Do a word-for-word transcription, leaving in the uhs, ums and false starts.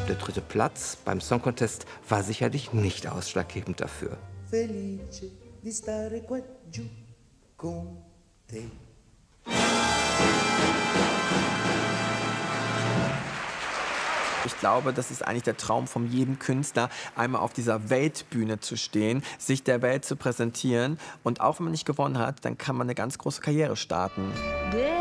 Der dritte Platz beim Song Contest war sicherlich nicht ausschlaggebend dafür. Felice di stare qua giù con te. Ich glaube, das ist eigentlich der Traum von jedem Künstler, einmal auf dieser Weltbühne zu stehen, sich der Welt zu präsentieren. Und auch wenn man nicht gewonnen hat, dann kann man eine ganz große Karriere starten.